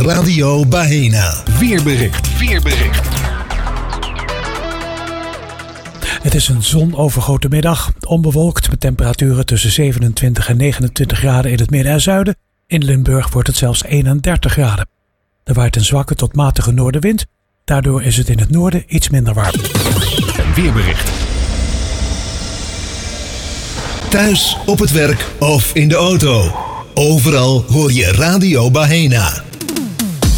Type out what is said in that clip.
Radio Bahena. Weerbericht. Het is een zonovergoten middag, onbewolkt met temperaturen tussen 27 en 29 graden in het midden en zuiden. In Limburg wordt het zelfs 31 graden. Er waait een zwakke tot matige noordenwind, daardoor is het in het noorden iets minder warm. Een weerbericht. Thuis, op het werk of in de auto. Overal hoor je Radio Bahena.